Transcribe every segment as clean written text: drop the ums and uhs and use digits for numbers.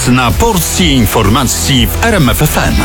Czas na porcję informacji w RMF FM.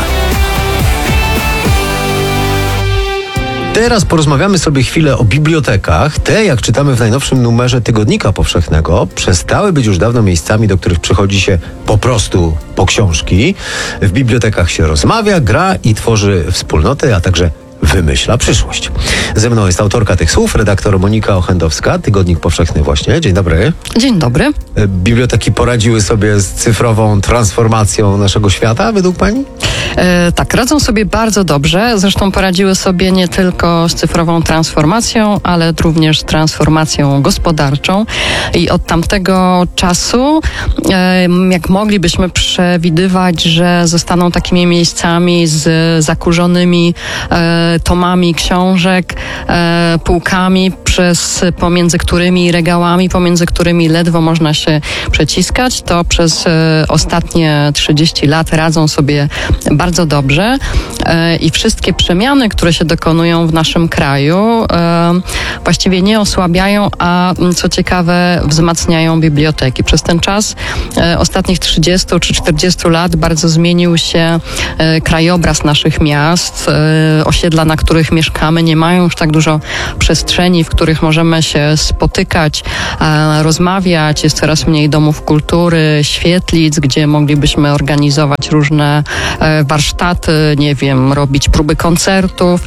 Teraz porozmawiamy sobie chwilę o bibliotekach. Te, jak czytamy w najnowszym numerze Tygodnika Powszechnego, przestały być już dawno miejscami, do których przychodzi się po prostu po książki. W bibliotekach się rozmawia, gra i tworzy wspólnoty, a także wymyśla przyszłość. Ze mną jest autorka tych słów, redaktor Monika Ochendowska, Tygodnik Powszechny właśnie. Dzień dobry. Dzień dobry. Biblioteki poradziły sobie z cyfrową transformacją naszego świata, według pani? Tak, radzą sobie bardzo dobrze. Zresztą poradziły sobie nie tylko z cyfrową transformacją, ale również z transformacją gospodarczą. I od tamtego czasu, jak moglibyśmy przewidywać, że zostaną takimi miejscami z zakurzonymi tomami książek, półkami, pomiędzy którymi regałami, pomiędzy którymi ledwo można się przeciskać, to przez ostatnie 30 lat radzą sobie bardzo dobrze i wszystkie przemiany, które się dokonują w naszym kraju, właściwie nie osłabiają, a co ciekawe wzmacniają biblioteki. Przez ten czas ostatnich 30 czy 40 lat bardzo zmienił się krajobraz naszych miast. Osiedla, na których mieszkamy, nie mają już tak dużo przestrzeni, w których możemy się spotykać, rozmawiać. Jest coraz mniej domów kultury, świetlic, gdzie moglibyśmy organizować różne warsztaty, nie wiem, robić próby koncertów.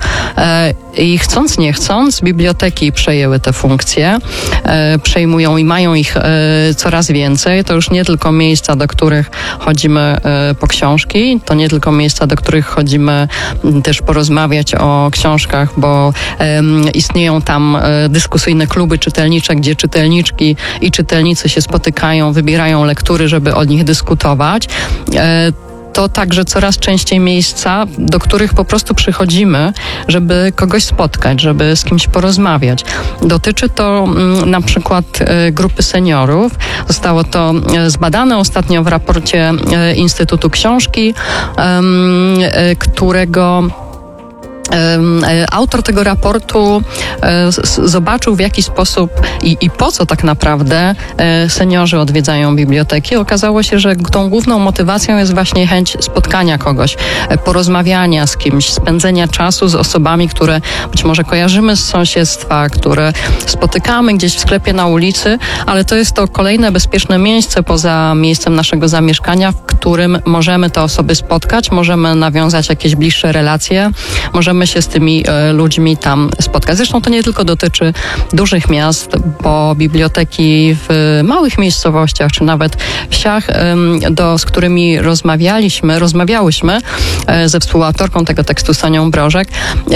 I chcąc, nie chcąc, biblioteki przejęły te funkcje, przejmują i mają ich coraz więcej. To już nie tylko miejsca, do których chodzimy po książki, to nie tylko miejsca, do których chodzimy też porozmawiać o książkach, bo istnieją tam dyskusyjne kluby czytelnicze, gdzie czytelniczki i czytelnicy się spotykają, wybierają lektury, żeby o nich dyskutować. To także coraz częściej miejsca, do których po prostu przychodzimy, żeby kogoś spotkać, żeby z kimś porozmawiać. Dotyczy to na przykład grupy seniorów. Zostało to zbadane ostatnio w raporcie Instytutu Książki, którego autor tego raportu zobaczył, w jaki sposób i po co tak naprawdę seniorzy odwiedzają biblioteki. Okazało się, że tą główną motywacją jest właśnie chęć spotkania kogoś, porozmawiania z kimś, spędzenia czasu z osobami, które być może kojarzymy z sąsiedztwa, które spotykamy gdzieś w sklepie, na ulicy, ale to jest to kolejne bezpieczne miejsce poza miejscem naszego zamieszkania, w którym możemy te osoby spotkać, możemy nawiązać jakieś bliższe relacje, możemy się z tymi ludźmi tam spotkać. Zresztą to nie tylko dotyczy dużych miast, bo biblioteki w małych miejscowościach, czy nawet wsiach, z którymi rozmawiałyśmy ze współautorką tego tekstu, Sonią Brożek,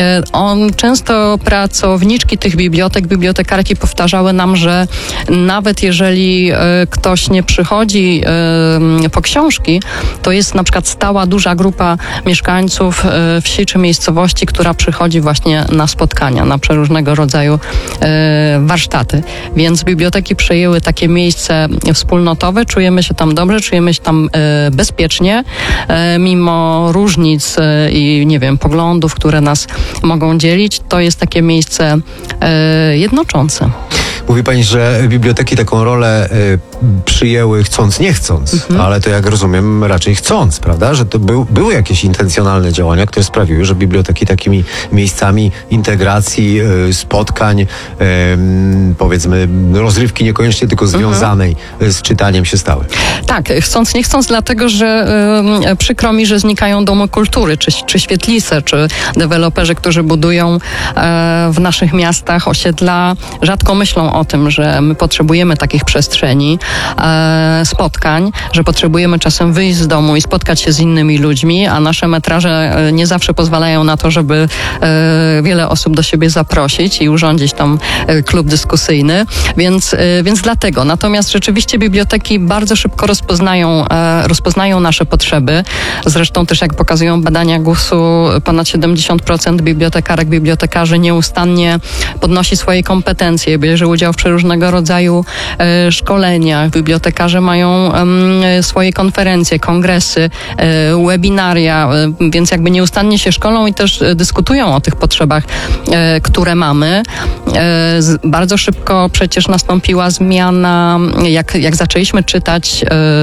często pracowniczki tych bibliotek, bibliotekarki powtarzały nam, że nawet jeżeli ktoś nie przychodzi po książki, to jest na przykład stała, duża grupa mieszkańców wsi czy miejscowości, która przychodzi właśnie na spotkania, na przeróżnego rodzaju warsztaty. Więc biblioteki przejęły takie miejsce wspólnotowe, czujemy się tam dobrze, czujemy się tam bezpiecznie, mimo różnic i nie wiem, poglądów, które nas mogą dzielić. To jest takie miejsce jednoczące. Mówi pani, że biblioteki taką rolę przyjęły chcąc, nie chcąc, ale to, jak rozumiem, raczej chcąc, prawda? Że to były jakieś intencjonalne działania, które sprawiły, że biblioteki takimi miejscami integracji, spotkań, powiedzmy rozrywki niekoniecznie tylko związanej z czytaniem się stały. Tak, chcąc, nie chcąc, dlatego, że przykro mi, że znikają domy kultury, czy świetlice, czy deweloperzy, którzy budują w naszych miastach osiedla, rzadko myślą o tym, że my potrzebujemy takich przestrzeni, spotkań, że potrzebujemy czasem wyjść z domu i spotkać się z innymi ludźmi, a nasze metraże nie zawsze pozwalają na to, żeby wiele osób do siebie zaprosić i urządzić tam klub dyskusyjny, więc dlatego. Natomiast rzeczywiście biblioteki bardzo szybko rozpoznają nasze potrzeby. Zresztą też, jak pokazują badania GUS-u, ponad 70% bibliotekarek, bibliotekarzy nieustannie podnosi swoje kompetencje, bierze udział udział w przeróżnego rodzaju szkoleniach. Bibliotekarze mają swoje konferencje, kongresy, webinaria, więc jakby nieustannie się szkolą i też dyskutują o tych potrzebach, które mamy. Bardzo szybko przecież nastąpiła zmiana, jak zaczęliśmy czytać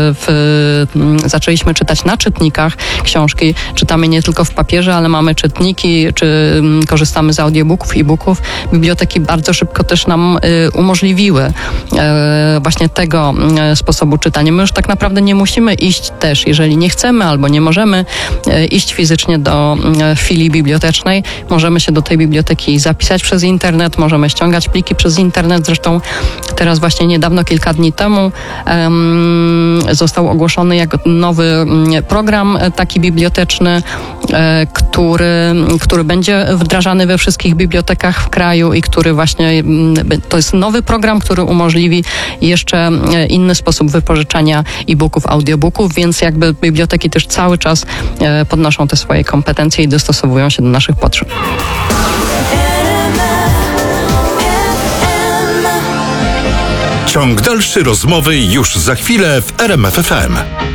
na czytnikach książki. Czytamy nie tylko w papierze, ale mamy czytniki, czy korzystamy z audiobooków, e-booków. Biblioteki bardzo szybko też nam umożliwiły właśnie tego sposobu czytania. My już tak naprawdę nie musimy iść też, jeżeli nie chcemy albo nie możemy iść fizycznie do filii bibliotecznej. Możemy się do tej biblioteki zapisać przez internet, możemy ściągać pliki przez internet. Zresztą teraz właśnie niedawno, kilka dni temu został ogłoszony jako nowy program taki biblioteczny, który będzie wdrażany we wszystkich bibliotekach w kraju i który właśnie, to jest nowy program, który umożliwi jeszcze inny sposób wypożyczania e-booków, audiobooków, więc jakby biblioteki też cały czas podnoszą te swoje kompetencje i dostosowują się do naszych potrzeb. Ciąg dalszy rozmowy już za chwilę w RMF FM.